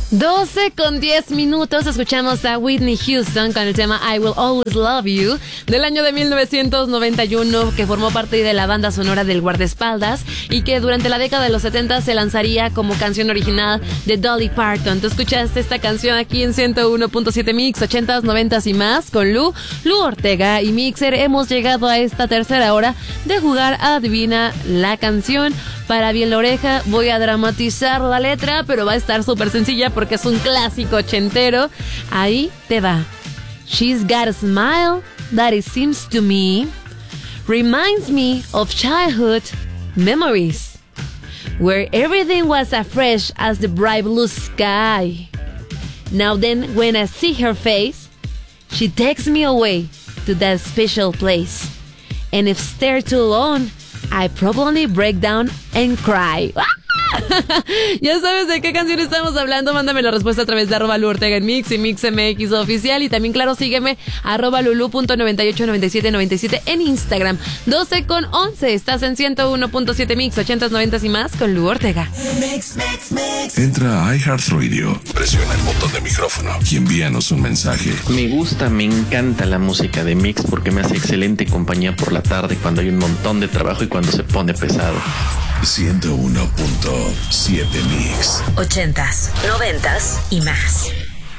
12:10. Escuchamos a Whitney Houston con el tema I Will Always Love You del año de 1991, que formó parte de la banda sonora del guardaespaldas y que durante la década de los 70 se lanzaría como canción original de Dolly Parton. Tú escuchaste esta canción aquí en 101.7 Mix, 80s, 90s y más con Lu Ortega y Mixer. Hemos llegado a esta tercera hora de jugar a Adivina la Canción. Para bien la oreja voy a dramatizar la letra, pero va a estar súper sencilla porque es un clásico ochentero. Ahí te va. She's got a smile that it seems to me reminds me of childhood memories, where everything was as fresh as the bright blue sky. Now then, when I see her face, she takes me away to that special place. And if stare too long, I probably break down and cry. Ya sabes de qué canción estamos hablando. Mándame la respuesta a través de @Lu Ortega en Mix y MixMX Oficial. Y también, claro, sígueme @Lulu.989797 en Instagram. 12:11. Estás en 101.7 Mix, 80s, 90s y más con Lu Ortega. Mix. Entra a iHeartRadio, presiona el botón de micrófono y envíanos un mensaje. Me encanta la música de Mix porque me hace excelente compañía por la tarde cuando hay un montón de trabajo y cuando se pone pesado. 101.7 Mix. 80s, 90s y más.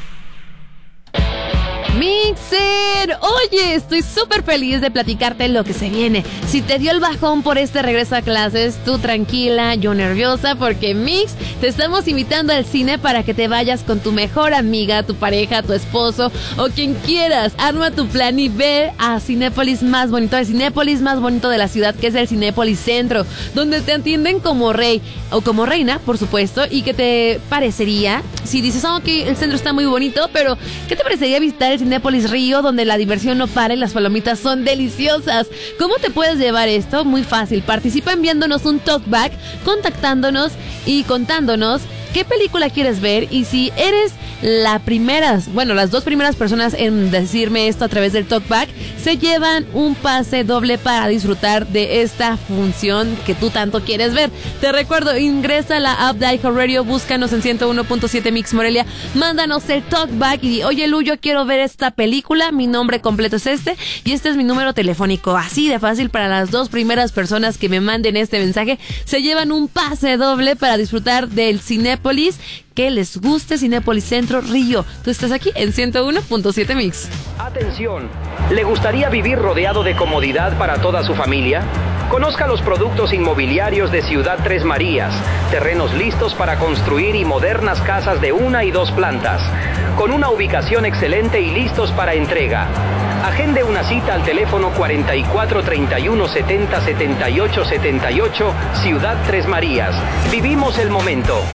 Mixer, oye, estoy súper feliz de platicarte lo que se viene. Si te dio el bajón por este regreso a clases, tú tranquila, yo nerviosa, porque Mix te estamos invitando al cine para que te vayas con tu mejor amiga, tu pareja, tu esposo o quien quieras. Arma tu plan y ve a Cinépolis más bonito, el Cinépolis más bonito de la ciudad, que es el Cinépolis Centro, donde te atienden como rey o como reina, por supuesto. Y qué te parecería si dices, ok, el centro está muy bonito, pero ¿qué te parecería visitar el Cinépolis Río, donde la diversión no para y las palomitas son deliciosas? ¿Cómo te puedes llevar esto? Muy fácil. Participa enviándonos un talkback, contactándonos y contándonos qué película quieres ver, y si eres las dos primeras personas en decirme esto a través del talkback, se llevan un pase doble para disfrutar de esta función que tú tanto quieres ver. Te recuerdo, ingresa a la app de iHeartRadio, búscanos en 101.7 Mix Morelia, mándanos el talkback y di, oye Lu, yo quiero ver esta película, mi nombre completo es este y este es mi número telefónico. Así de fácil. Para las dos primeras personas que me manden este mensaje, se llevan un pase doble para disfrutar del Cinépolis que les guste, Cinépolis Centro Río. Tú estás aquí en 101.7 Mix. Atención, ¿le gustaría vivir rodeado de comodidad para toda su familia? Conozca los productos inmobiliarios de Ciudad Tres Marías, terrenos listos para construir y modernas casas de 1 y 2 plantas, con una ubicación excelente y listos para entrega. Agende una cita al teléfono 44 31 70 78 78, Ciudad Tres Marías. Vivimos el momento.